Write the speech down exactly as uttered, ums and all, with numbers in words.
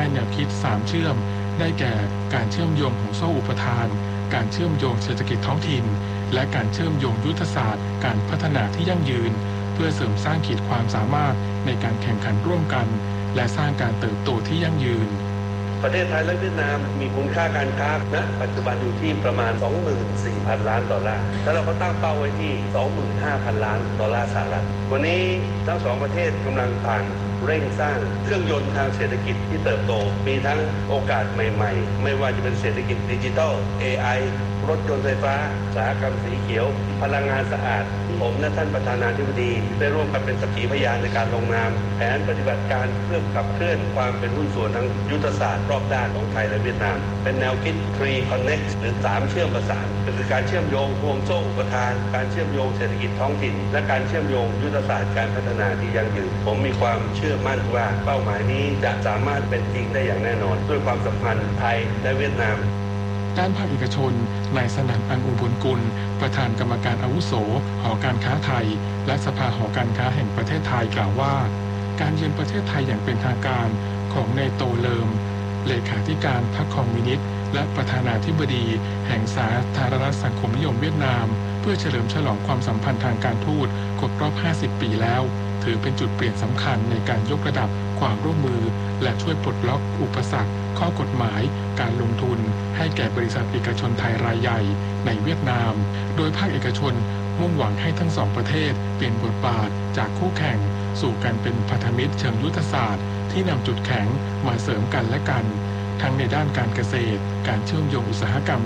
แนวคิดสามเชื่อมได้แก่การเชื่อมโยงของโซ่อุปทานการเชื่อมโยงเศรษฐกิจท้องถิ่นและการเชื่อมโยงยุทธศาสตร์การพัฒนาที่ยั่งยืนเพื่อเสริมสร้างขีดความสามารถในการแข่งขันร่วมกันและสร้างการเติบโตที่ยั่งยืนประเทศไทยและเวียดนามมีมูลค่าการค้าณปัจจุบันอยู่ที่ประมาณ สองหมื่นสี่พัน ล้านดอลลาร์แล้วเราก็ตั้งเป้าไว้ที่ สองหมื่นห้าพัน ล้านดอลลาร์สหรัฐวันนี้ทั้งสองประเทศกำลังผ่านเร่งสร้างเครื่องยนต์ทางเศรษฐกิจที่เติบโตมีทั้งโอกาสใหม่ๆไม่ว่าจะเป็นเศรษฐกิจดิจิทัล เอ ไอ รถยนต์ไฟฟ้าอุตสาหกรรมสีเขียวพลังงานสะอาดผมและท่านประธานาธิบดีได้ร่วมกันเป็นสักขีพยานในการลงนามแผนปฏิบัติการเพื่อขับเคลื่อนความเป็นหุ้นส่วนทางยุทธศาสตร์รอบด้านของไทยและเวียดนามเป็นแนวคิด ทรี Connect หรือสามเชื่อมประสานคือการเชื่อมโยงห่วงโซ่อุปทานการเชื่อมโยงเศรษฐกิจท้องถิ่นและการเชื่อมโยงยุทธศาสตร์การพัฒนาที่ยั่งยืนผมมีความเชื่อมั่นว่าเป้าหมายนี้จะสามารถเป็นจริงได้อย่างแน่นอนด้วยความสัมพันธ์ไทยและเวียดนามด้านภาคเอกชนนายสนั่นอันอุบลกุลประธานกรรมการอาวุโสหอการค้าไทยและสภาหอการค้าแห่งประเทศไทยกล่าวว่าการเยือนประเทศไทยอย่างเป็นทางการของเนโตเลิมเลขาธิการพรรคคอมมิวนิสต์และประธานาธิบดีแห่งสาธารณรัฐสังคมนิยมเวียดนามเพื่อเฉลิมฉลองความสัมพันธ์ทางการทูตครบรอบห้าสิบปีแล้วถือเป็นจุดเปลี่ยนสำคัญในการยกระดับความร่วมมือและช่วยปลดล็อกอุปสรรคข้อกฎหมายการลงทุนให้แก่บริษัทเอกชนไทยรายใหญ่ในเวียดนามโดยภาคเอกชนมุ่งหวังให้ทั้งสองประเทศเปลี่ยนบทบาทจากคู่แข่งสู่การเป็นพันธมิตรเชิงยุทธศาสตร์ที่นำจุดแข็งมาเสริมกันและกันทั้งในด้านการเกษตรการเชื่อมโยงอุตสาหกรรม